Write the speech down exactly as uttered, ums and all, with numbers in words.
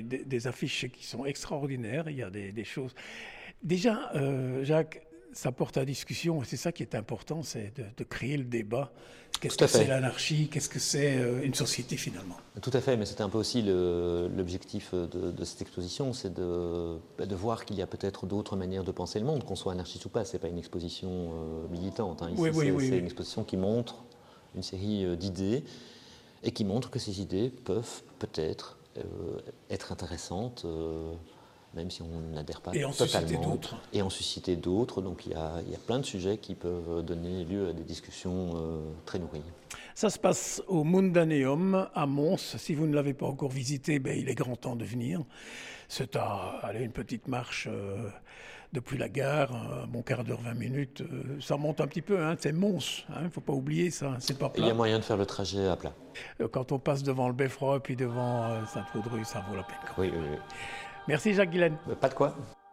des, des affiches qui sont extraordinaires. Il y a des, des choses. Déjà, euh, Jacques, ça porte à discussion, et c'est ça qui est important, c'est de, de créer le débat. Qu'est-ce Tout à que c'est fait. l'anarchie? Qu'est-ce que c'est euh, une société finalement? Tout à fait, mais c'était un peu aussi le- l'objectif de, de cette exposition, c'est de, bah, de voir qu'il y a peut-être d'autres manières de penser le monde, qu'on soit anarchiste ou pas. C'est pas une exposition euh, militante, hein. Ici, Oui, oui, c'est oui, c'est oui. une exposition qui montre une série euh, d'idées et qui montre que ces idées peuvent peut-être euh, être intéressantes, euh, même si on n'adhère pas Et en susciter totalement, d'autres. et en susciter d'autres. Donc il y, a, il y a plein de sujets qui peuvent donner lieu à des discussions euh, très nourries. Ça se passe au Mundaneum à Mons. Si vous ne l'avez pas encore visité, ben, il est grand temps de venir. C'est à allez, une petite marche euh, depuis la gare, un bon quart d'heure, vingt minutes. Euh, ça monte un petit peu, hein, c'est Mons. Il hein, ne faut pas oublier ça, c'est pas Et il y a plat. moyen de faire le trajet à plat. Euh, Quand on passe devant le Beffroi puis devant euh, Saint-Proudru, ça vaut la peine. Oui, oui, oui. Merci Jacques Guilaine. Pas de quoi.